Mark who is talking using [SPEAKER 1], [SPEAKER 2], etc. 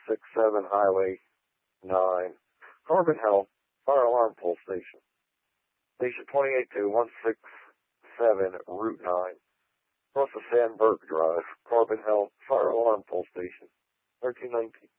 [SPEAKER 1] 167 Highway 9, Carbon Hill, Fire Alarm Pole Station. Station 28 to 167 Route 9, across the Sandberg Drive, Carbon Hill, Fire Alarm Pole Station, 1319.